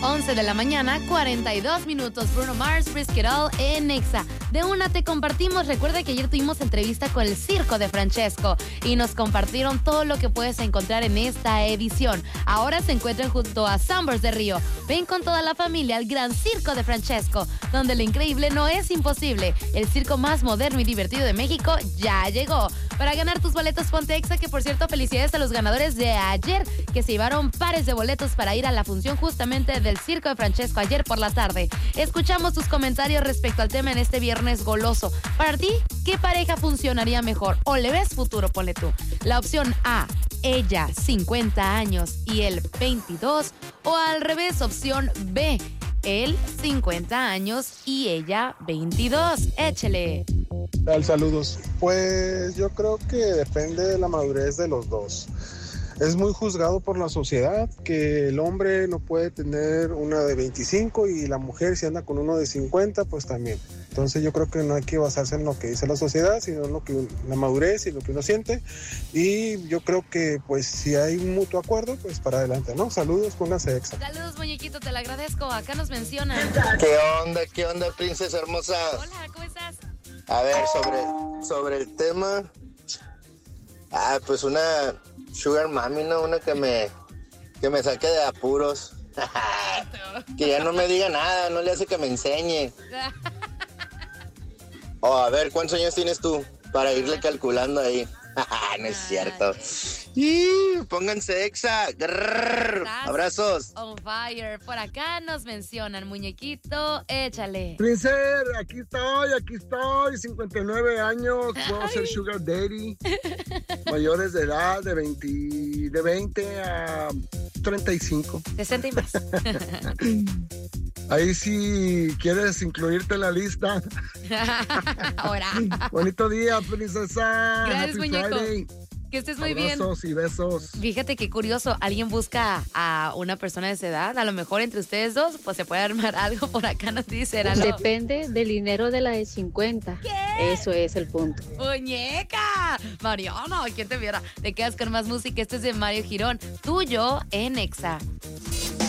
11 de la mañana, 42 minutos. Bruno Mars, Risk It All en Exa. De una te compartimos. Recuerda que ayer tuvimos entrevista con el Circo de Francesco y nos compartieron todo lo que puedes encontrar en esta edición. Ahora se encuentran junto a Sunburst de Río. Ven con toda la familia al Gran Circo de Francesco, donde lo increíble no es imposible. El circo más moderno y divertido de México ya llegó. Para ganar tus boletos, ponte Exa, que por cierto, felicidades a los ganadores de ayer, que se llevaron pares de boletos para ir a la función justamente del Circo de Francesco ayer por la tarde. Escuchamos tus comentarios respecto al tema en este viernes goloso. Para ti, ¿qué pareja funcionaría mejor? ¿O le ves futuro? Ponle tú. La opción A, ella 50 años y él 22. O al revés, opción B, él 50 años y ella 22. Échele. Saludos. Pues yo creo que depende de la madurez de los dos. Es muy juzgado por la sociedad que el hombre no puede tener una de 25 y la mujer si anda con uno de 50, pues también. Entonces yo creo que no hay que basarse en lo que dice la sociedad, sino en lo que la madurez y lo que uno siente. Y yo creo que pues si hay un mutuo acuerdo, pues para adelante, ¿no? Saludos, pónganse Exa. Saludos, muñequito, te lo agradezco. Acá nos mencionan. ¿Qué onda, princesa hermosa? Hola, ¿cómo estás? A ver, sobre el tema, pues una sugar mami, ¿no? Una que me saque de apuros. Que ya no me diga nada, no le hace que me enseñe. A ver, ¿cuántos años tienes tú? Para irle calculando ahí. No es cierto. Y pónganse Exa. Abrazos. On fire. Por acá nos mencionan, muñequito, échale. Princesa, aquí estoy, 59 años, puedo ser sugar daddy, mayores de edad, de 20 a 35. 60 y más. Ahí si quieres incluirte en la lista. Ahora. Bonito día, princesa. Gracias, Happy muñeco. Friday. Que estés muy bien. Abrazos y besos. Fíjate qué curioso, alguien busca a una persona de esa edad, a lo mejor entre ustedes dos, pues se puede armar algo. Por acá nos dicen. Depende del dinero de la de 50. ¿Qué? Eso es el punto. ¡Muñeca! Mariano, ¿quién te viera? Te quedas con más música. Este es de Mario Girón, tuyo en Exa.